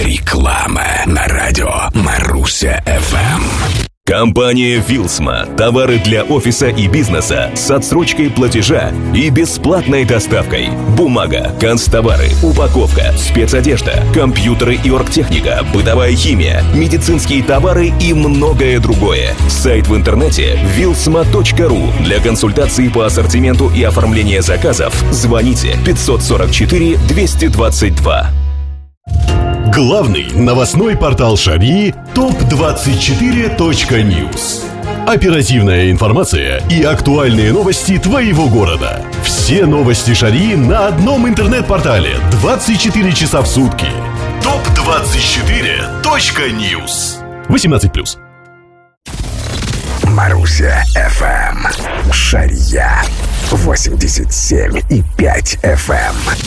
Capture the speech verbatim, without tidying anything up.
Реклама на радио Маруся эф эм. Компания «Вилсма». Товары для офиса и бизнеса с отсрочкой платежа и бесплатной доставкой. Бумага, канцтовары, упаковка, спецодежда, компьютеры и оргтехника, бытовая химия, медицинские товары и многое другое. Сайт в интернете вилсма точка ру. Для консультации по ассортименту и оформления заказов звоните пятьсот сорок четыре двести двадцать два. Главный новостной портал Шарьи топ двадцать четыре точка ньюс. Оперативная информация и актуальные новости твоего города. Все новости Шарьи на одном интернет-портале двадцать четыре часа в сутки. топ двадцать четыре точка ньюс. восемнадцать плюс. Маруся эф эм. Шарья восемьдесят семь и пять эф эм.